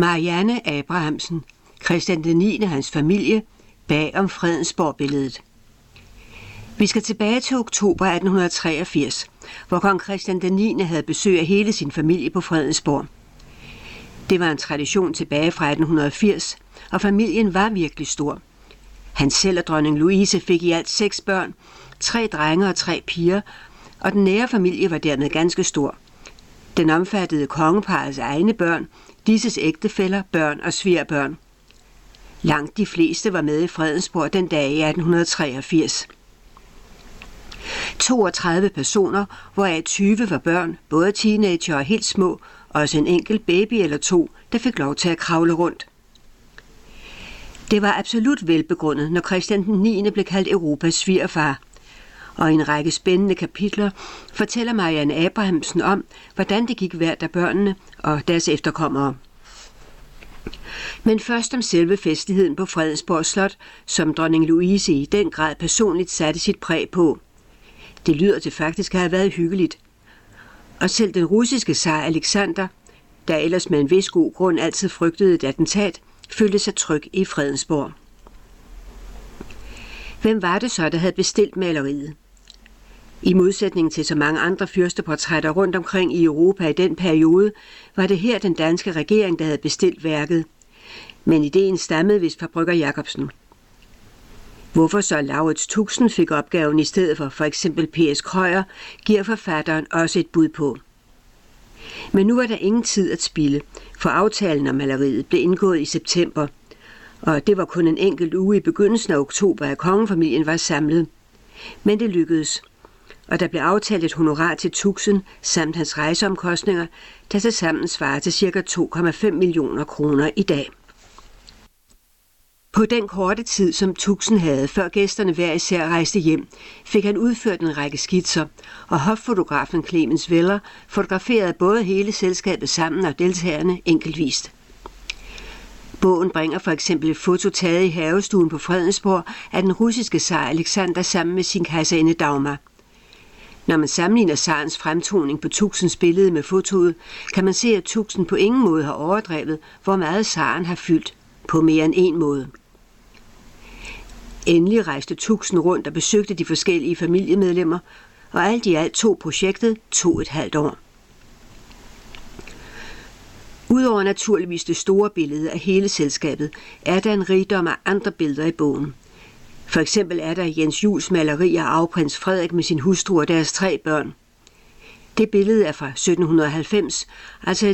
Marianne Abrahamsen, Christian den 9. og hans familie, bag om Fredensborg-billedet. Vi skal tilbage til oktober 1883, hvor kong Christian den 9. havde besøg af hele sin familie på Fredensborg. Det var en tradition tilbage fra 1880, og familien var virkelig stor. Han selv og dronning Louise fik i alt 6 børn, 3 drenge og 3 piger, og den nære familie var dermed ganske stor. Den omfattede kongeparrets egne børn, disses ægtefæller, børn og svigerbørn. Langt de fleste var med i Fredensborg den dag i 1883. 32 personer, hvoraf 20 var børn, både teenager og helt små, og også en enkelt baby eller 2, der fik lov til at kravle rundt. Det var absolut velbegrundet, når Christian den 9. blev kaldt Europas svigerfar. Og i en række spændende kapitler fortæller Marianne Abrahamsen om, hvordan det gik hvert af børnene og deres efterkommere. Men først om selve festligheden på Fredensborg Slot, som dronning Louise i den grad personligt satte sit præg på. Det lyder til faktisk at have været hyggeligt. Og selv den russiske zar Alexander, der ellers med en vis god grund altid frygtede et attentat, følte sig tryg i Fredensborg. Hvem var det så, der havde bestilt maleriet? I modsætning til så mange andre fyrsteportrætter rundt omkring i Europa i den periode, var det her den danske regering, der havde bestilt værket. Men ideen stammede vist fra Brygger Jacobsen. Hvorfor så Laurits Tuxen fik opgaven i stedet for eksempel P.S. Krøyer, giver forfatteren også et bud på. Men nu var der ingen tid at spilde, for aftalen om maleriet blev indgået i september, og det var kun en enkelt uge i begyndelsen af oktober, at kongefamilien var samlet. Men det lykkedes, og der blev aftalt et honorar til Tuxen samt hans rejseomkostninger, der tilsammen svarer til ca. 2,5 millioner kroner i dag. På den korte tid, som Tuxen havde, før gæsterne hver især rejste hjem, fik han udført en række skitser, og hoffotografen Clemens Weller fotograferede både hele selskabet sammen og deltagerne enkeltvist. Bogen bringer for eksempel et foto taget i havestuen på Fredensborg af den russiske zar Alexander sammen med sin kejserinde Dagmar. Når man sammenligner zarens fremtoning på Tuxens billede med fotoet, kan man se, at Tuxen på ingen måde har overdrevet, hvor meget zaren har fyldt, på mere end en måde. Endelig rejste Tuxen rundt og besøgte de forskellige familiemedlemmer, og alt i alt tog projektet 2,5 år. Udover naturligvis det store billede af hele selskabet, er der en rigdom af andre billeder i bogen. For eksempel er der Jens Juels maleri af arveprins Frederik med sin hustru og deres 3 børn. Det billede er fra 1790, altså